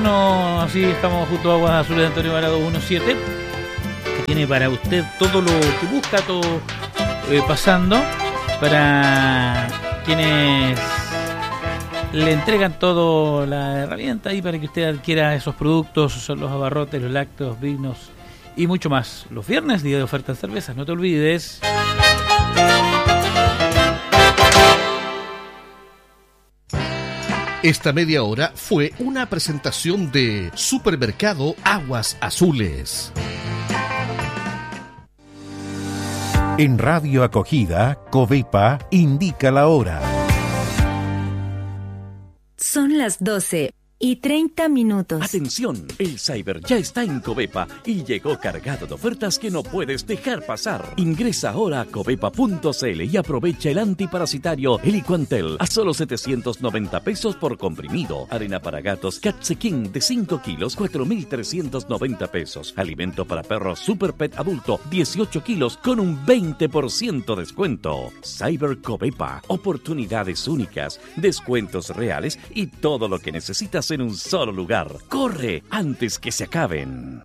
No, así estamos junto a Aguas Azules de Antonio Varado 17, que tiene para usted todo lo que busca, todo pasando, para quienes le entregan toda la herramienta ahí para que usted adquiera esos productos, son los abarrotes, los lácteos, vinos y mucho más. Los viernes, día de oferta de cervezas, no te olvides. Esta media hora fue una presentación de Supermercado Aguas Azules. En Radio Acogida, Covepa indica la hora. Son las 12:30. Atención, el Cyber ya está en Covepa y llegó cargado de ofertas que no puedes dejar pasar. Ingresa ahora a covepa.cl y aprovecha el antiparasitario Heliquantel a solo 790 pesos por comprimido. Arena para gatos Catse King de 5 kilos, 4.390 pesos. Alimento para perros Super Pet adulto, 18 kilos con un 20% descuento. Cyber Covepa, oportunidades únicas, descuentos reales y todo lo que necesitas en un solo lugar. ¡Corre antes que se acaben!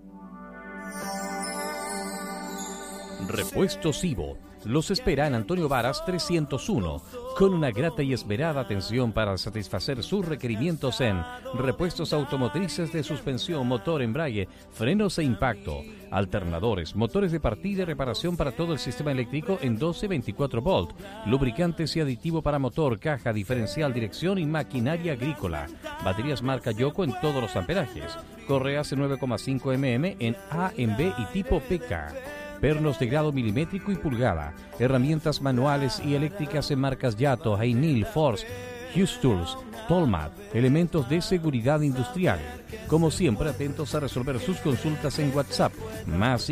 Repuestos Ivo los espera en Antonio Varas 301, con una grata y esmerada atención para satisfacer sus requerimientos en repuestos automotrices de suspensión, motor, embrague, frenos e impacto, alternadores, motores de partida y reparación para todo el sistema eléctrico en 12-24 volt, lubricantes y aditivo para motor, caja, diferencial, dirección y maquinaria agrícola, baterías marca Yoko en todos los amperajes, correas en 9,5 mm en A, en B y tipo PK. Pernos de grado milimétrico y pulgada, herramientas manuales y eléctricas en marcas Yato, Heinil, Force, Hughes Tools, Tolmat, elementos de seguridad industrial. Como siempre, atentos a resolver sus consultas en WhatsApp, más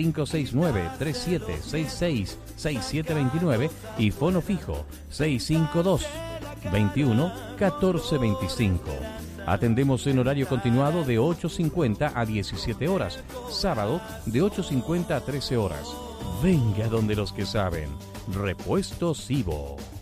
569-3766-6729 y fono fijo, 652-21-1425. Atendemos en horario continuado de 8:50 a 17 horas, sábado de 8:50 a 13 horas. Venga donde los que saben. Repuestos Ivo.